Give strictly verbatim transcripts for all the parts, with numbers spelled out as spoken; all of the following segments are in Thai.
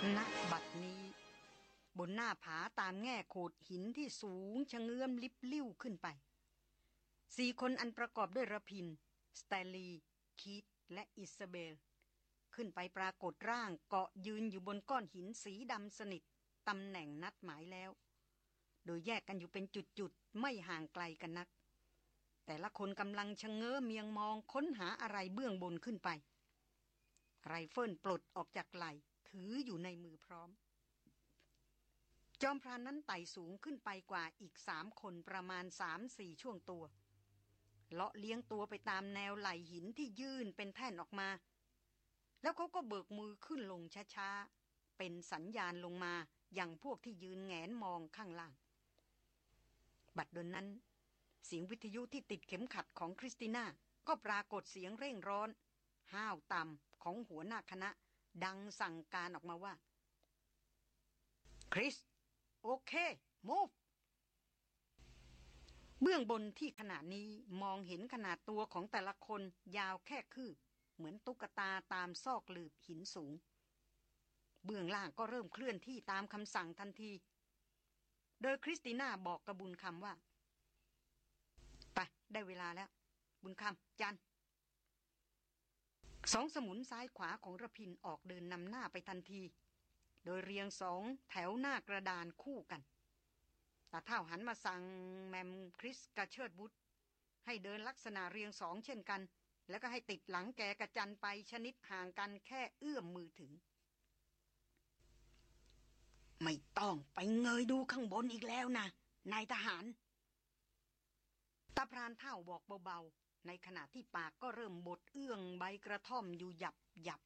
ณ บัดนี้บนหน้าผาตามแง่โขดหินที่สูงชะเงื้อมลิบลิ่วขึ้นไปสี่คนอันประกอบด้วยระพินสแตลลีคีธและอิซาเบลขึ้นไปปรากฏร่างเกาะยืนอยู่บนก้อนหินสีดำสนิทตำแหน่งนัดหมายแล้วโดยแยกกันอยู่เป็นจุดๆไม่ห่างไกลกันนักแต่ละคนกำลังชะเง้อเมียงมองค้นหาอะไรเบื้องบนขึ้นไปไรเฟิลปลดออกจากไหล่ถืออยู่ในมือพร้อมจอมพรานนั้นไต่สูงขึ้นไปกว่าอีกสามคนประมาณสามสี่ช่วงตัวเลาะเลี้ยงตัวไปตามแนวไหล่หินที่ยื่นเป็นแท่นออกมาแล้วเขาก็เบิกมือขึ้นลงช้าๆเป็นสัญญาณลงมาอย่างพวกที่ยืนแงนมองข้างล่างบัดดลนั้นเสียงวิทยุที่ติดเข็มขัดของคริสติน่าก็ปรากฏเสียงเร่งร้อนห้าวต่ำของหัวหน้าคณะดังสั่งการออกมาว่าคริสโอเค move เบื้องบนที่ขณะนี้มองเห็นขนาดตัวของแต่ละคนยาวแค่คืบเหมือนตุ๊กตาตามซอกหลืบหินสูงเบื้องล่างก็เริ่มเคลื่อนที่ตามคำสั่งทันทีโดยคริสติน่าบอกกับบุญคำว่าไปได้เวลาแล้วบุญคำจันสองสมุนซ้ายขวาของระพินออกเดินนำหน้าไปทันทีโดยเรียงสองแถวหน้ากระดานคู่กันตาเท่าหันมาสั่งแมมคริสกระเชิดบุตรให้เดินลักษณะเรียงสองเช่นกันแล้วก็ให้ติดหลังแกกระจันไปชนิดห่างกันแค่เอื้อมมือถึงไม่ต้องไปเงยดูข้างบนอีกแล้วนะนายทหารตาพรานเท่าบอกเบาๆในขณะที่ปากก็เริ่มบดเอื้องใบกระท่อมอยู่หยับหยับ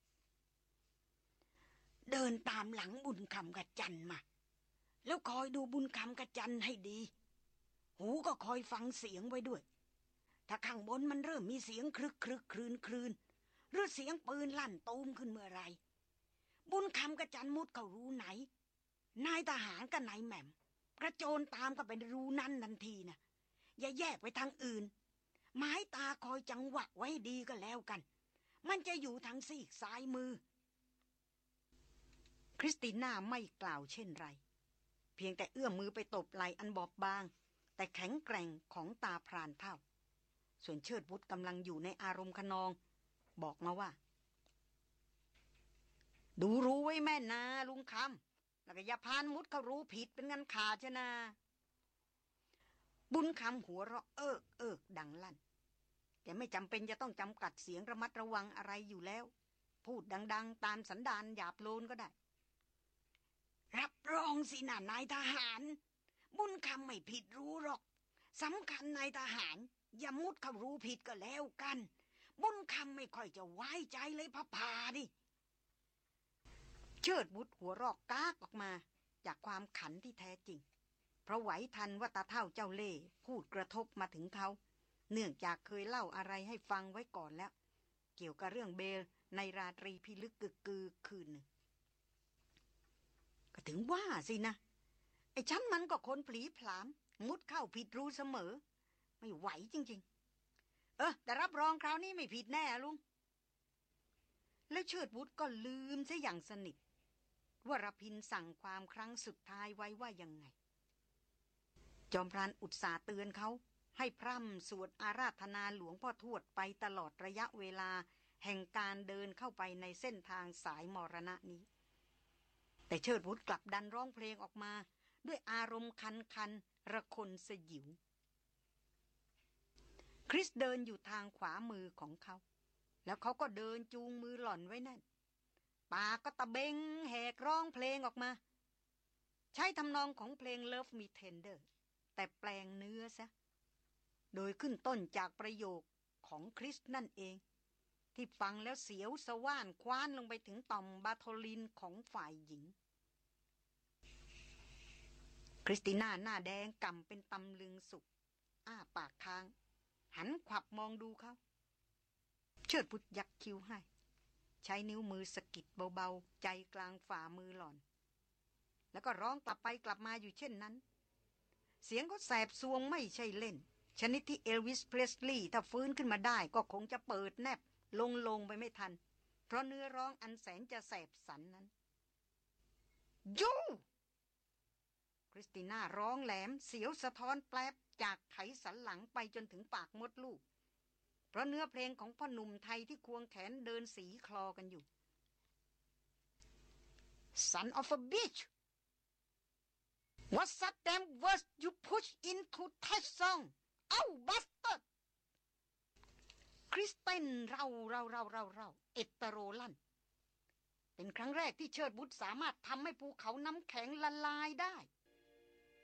เดินตามหลังบุญคำกระจันมาแล้วคอยดูบุญคำกระจันให้ดีหูก็คอยฟังเสียงไว้ด้วยถ้าข้างบนมันเริ่มมีเสียงครึกครึกครืนครืนหรือเสียงปืนลั่นตูมขึ้นเมื่อไรบุญคำกระจันมุดเข้ารูไหนนายทหารกับนายแหม่มกระโจนตามก็ไปรูนั้นทันทีนะอย่าแยกไปทางอื่นหมายตาคอยจังหวะไว้ดีก็แล้วกันมันจะอยู่ทางซีกซ้ายมือคริสติน่าไม่กล่าวเช่นไรเพียงแต่เอื้อมมือไปตบไหล่อันบอบบางแต่แข็งแกร่งของตาพรานเท่าส่วนเชิดวุฒกำลังอยู่ในอารมณ์คะนองบอกมาว่าดูรู้ไว้แม่นาลุงคำแล้วก็อย่าพานมุดเขารู้ผิดเป็นงันขาดชนะบุญคำหัวเราะเอิกเอิกดังลั่นแกไม่จำเป็นจะต้องจำกัดเสียงระมัดระวังอะไรอยู่แล้วพูดดังๆตามสันดานหยาบโลนก็ได้รับรองสินะนายทหารบุญคำไม่ผิดรู้หรอกสำคัญนายทหารอย่ามุดเขารู้ผิดก็แล้วกันบุญคำไม่ค่อยจะไว้ใจเลยพะพาดิเชิดบุตรหัวรอกก้ากออกมาจากความขันที่แท้จริงเพราะไหวทันว่าตาเท่าเจ้าเล่ห์พูดกระทบมาถึงเขาเนื่องจากเคยเล่าอะไรให้ฟังไว้ก่อนแล้วเกี่ยวกับเรื่องเบลในราตรีพิลึกกึกกือคืนหนึ่งก็ถึงว่าสินะไอ้ฉันมันก็คนผลีผลามมุดเข้าผิดรูเสมอไม่ไหวจริงๆเออแต่รับรองคราวนี้ไม่ผิดแน่ลุงแล้วเชิดวุฒก็ลืมซะอย่างสนิทว่ารพินสั่งความครั้งสุดท้ายไว้ว่ายังไงจอมพรานอุตส่าห์เตือนเขาให้พร่ำสวดอาราธนาหลวงพ่อทวดไปตลอดระยะเวลาแห่งการเดินเข้าไปในเส้นทางสายมรณะนี้แต่เชิดวุฒกลับดันร้องเพลงออกมาด้วยอารมณ์คันคันระคนสยิวคริสเดินอยู่ทางขวามือของเขาแล้วเขาก็เดินจูงมือหล่อนไว้แน่นปากก็ตะเบงแหกร้องเพลงออกมาใช้ทำนองของเพลง Love Me Tender แต่แปลงเนื้อซะโดยขึ้นต้นจากประโยคของคริสนั่นเองที่ฟังแล้วเสียวสว่านคว้านลงไปถึงต่อมบาโทลินของฝ่ายหญิงคริสติน่าหน้าแดงก่ำเป็นตำลึงสุกอ้าปากค้างหันขวับมองดูเขาเชิดพุทธยักคิ้วให้ใช้นิ้วมือสะกิดเบาๆใจกลางฝ่ามือหล่อนแล้วก็ร้องกลับไปกลับมาอยู่เช่นนั้นเสียงก็แสบซวงไม่ใช่เล่นชนิดที่เอลวิสเพรสลีย์ถ้าฟื้นขึ้นมาได้ก็คงจะเปิดแนบลงลงไปไม่ทันเพราะเนื้อร้องอันแสนจะแสบสันนั้นยูคริสติน่าร้องแหลมเสียวสะท้อนแปลบจากไขสันหลังไปจนถึงปากมดลูกเพราะเนื้อเพลงของพ่อหนุ่มไทยที่ควงแขนเดินสีคลอกันอยู่ Son of a bitch What's that damn words you push into that song เอ้า bastard คริสเตนเราเราเราเราเราเอตโรลั่นเป็นครั้งแรกที่เชิดบุตรสามารถทำให้ภูเขาน้ำแข็งละลายได้